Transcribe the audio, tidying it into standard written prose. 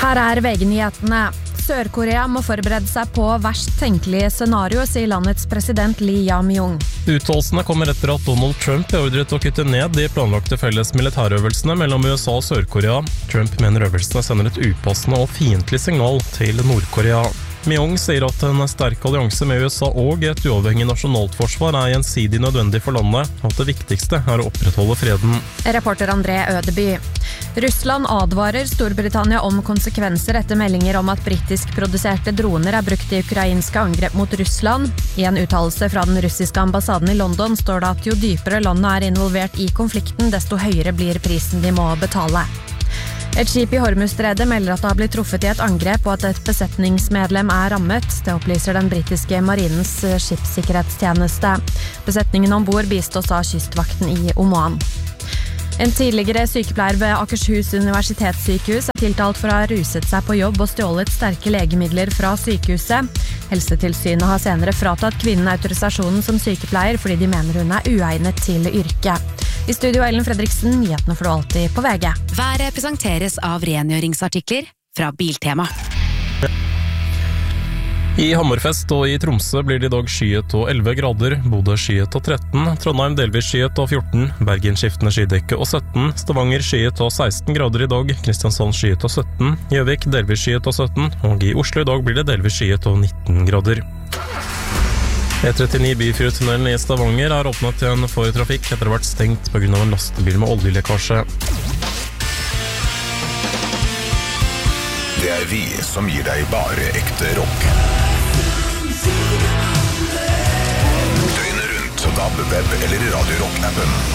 Her VG-nyhetene. Sør-Korea må forberede seg på verst tenkelige scenario, sier landets president Lee Jae-myung. Uttalelsene kommer etter at Donald Trump beordret å kutte ned de planlagte felles militærøvelsene mellom USA og Sør-Korea. Trump mener øvelsene sender et upassende og fiendtlig signal til Nord-Korea. Myung sier at en sterk allianse med USA og et uavhengig nasjonalt forsvar gjensidig nødvendig for landet, og at det viktigste å opprettholde freden. Reporter André Ødeby. Russland advarer Storbritannia om konsekvenser etter meldinger om at britisk-produserte droner brukt i ukrainske angrep mot Russland. I en uttalelse fra den russiske ambassaden i London står det at jo dypere landet involvert i konflikten, desto høyere blir prisen de må betale. Et skip i Hormuzstredet melder at det har blitt truffet i et angrep og at et besetningsmedlem rammet. Det opplyser den britiske marinens skipssikkerhetstjeneste. Besetningen ombord bistås av kystvakten i Oman. En tidligere sykepleier ved Akershus universitetssykehus tiltalt for å ha ruset seg på jobb og stjålet sterke legemidler fra sykehuset. Helsetilsynet har senere fratatt kvinnen autorisasjonen som sykepleier fordi de mener hun uegnet til yrket. I studio Ellen Fredriksen, nyhetene får du alltid på VG. Været presenteres av rengjøringsartikler fra Biltema. I Hammerfest og i Tromsø blir det i dag skyet og 11 grader, Bodø skyet og 13, Trondheim delvis skyet og 14, Bergen skiftende skydekke og 17, Stavanger skyet og 16 grader i dag, Kristiansand skyet og 17, Gjøvik delvis skyet og 17, og i Oslo i dag blir det delvis skyet og 19 grader. E39 Byfjordtunnelen i Stavanger åpnet igjen for trafikk etter å ha vært stengt på grunn av en lastebil med oljelekkasje. Det vi som gir deg bare ekte rock. Døgnet rundt, DAB, web eller Radio Rock-appen.